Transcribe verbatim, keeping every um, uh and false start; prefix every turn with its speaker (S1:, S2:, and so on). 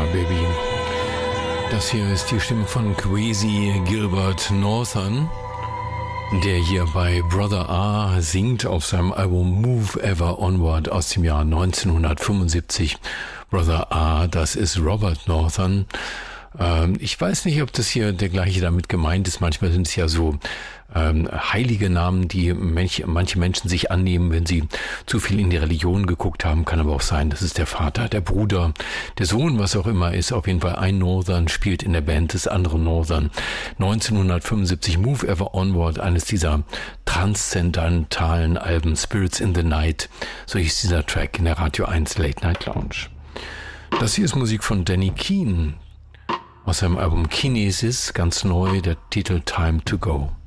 S1: Baby. Das hier ist die Stimme von Kwesi Gilbert Northern, der hier bei Brother A singt auf seinem Album Move Ever Onward aus dem Jahr neunzehnhundertfünfundsiebzig. Brother A, das ist Robert Northern. Ähm, ich weiß nicht, ob das hier der gleiche damit gemeint ist. Manchmal sind es ja so ähm, heilige Namen, die manche, manche Menschen sich annehmen, wenn sie zu viel in die Religion geguckt haben. Kann aber auch sein, das ist der Vater, der Bruder, der Sohn, was auch immer ist. Auf jeden Fall ein Northern spielt in der Band des anderen Northern. neunzehnhundertfünfundsiebzig, Move Ever Onward, eines dieser transzendentalen Alben, Spirits in the Night. So hieß dieser Track in der Radio eins Late Night Lounge. Das hier ist Musik von Danny Keane aus seinem Album Kinesis, ganz neu, der Titel Time to Go.